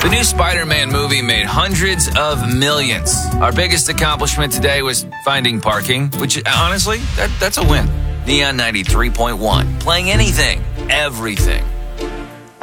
The new Spider-Man movie made hundreds of millions. Our biggest accomplishment today was finding parking, which honestly, that's a win. Neon 93.1, playing anything, everything.